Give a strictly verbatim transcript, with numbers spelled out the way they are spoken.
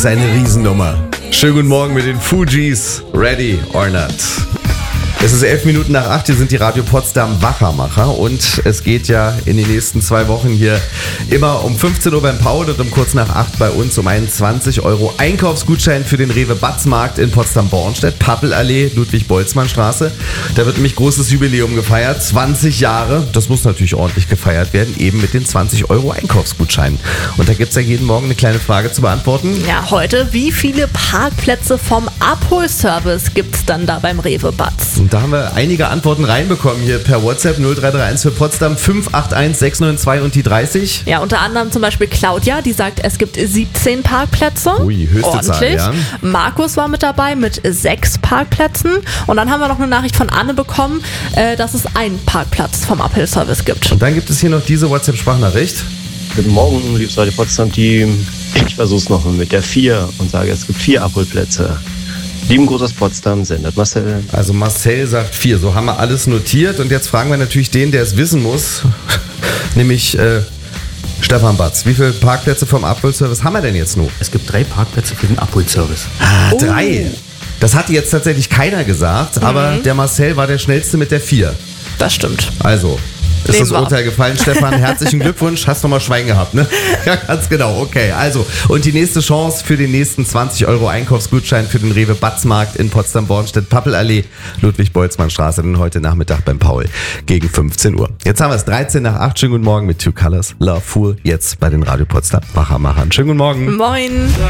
Das ist eine Riesennummer. Schönen guten Morgen mit den Fugees. Ready or not? Es ist elf Minuten nach acht, hier sind die Radio Potsdam Wachermacher und es geht ja in den nächsten zwei Wochen hier immer um fünfzehn Uhr beim Paul und um kurz nach acht bei uns um einen zwanzig Euro Einkaufsgutschein für den Rewe Batzmarkt in Potsdam-Bornstedt, Pappelallee, Ludwig-Boltzmann-Straße. Da wird nämlich großes Jubiläum gefeiert, zwanzig Jahre. Das muss natürlich ordentlich gefeiert werden, eben mit den zwanzig Euro Einkaufsgutscheinen. Und da gibt es ja jeden Morgen eine kleine Frage zu beantworten. Ja, heute, wie viele Parkplätze vom Abholservice gibt es dann da beim Rewe Batz? Und da haben wir einige Antworten reinbekommen hier per WhatsApp null drei drei eins für Potsdam fünf acht eins sechs neun zwei und die dreißig. Ja, unter anderem zum Beispiel Claudia, die sagt, es gibt siebzehn Parkplätze. Ui, höchste Ordentlich. Zahl, ja. Markus war mit dabei mit sechs Parkplätzen. Und dann haben wir noch eine Nachricht von Anne bekommen, äh, dass es einen Parkplatz vom Abholservice gibt. Und dann gibt es hier noch diese WhatsApp-Sprachnachricht. Guten Morgen, liebes Radio Potsdam-Team. Ich versuch's noch mit der vier und sage, es gibt vier Abholplätze. Lieben Gruß aus Potsdam, sendet Marcel. Also Marcel sagt vier, so haben wir alles notiert. Und jetzt fragen wir natürlich den, der es wissen muss, nämlich äh, Stefan Batz. Wie viele Parkplätze vom Abholservice haben wir denn jetzt nur? Es gibt drei Parkplätze für den Abholservice. Ah, drei. Das hatte jetzt tatsächlich keiner gesagt, mhm. aber der Marcel war der Schnellste mit der vier. Das stimmt. Also, ist Nehmen das wir. Urteil gefallen, Stefan? Herzlichen Glückwunsch. Hast nochmal Schwein gehabt, ne? Ja, ganz genau. Okay, also. Und die nächste Chance für den nächsten zwanzig Euro Einkaufsgutschein für den Rewe Batzmarkt in Potsdam-Bornstedt, Pappelallee, Ludwig-Boltzmann-Straße, dann heute Nachmittag beim Paul gegen fünfzehn Uhr. Jetzt haben wir es dreizehn nach acht. Schönen guten Morgen mit Two Colors, Love Fool. Jetzt bei den Radio Potsdam Wachermachern. Schönen guten Morgen. Moin.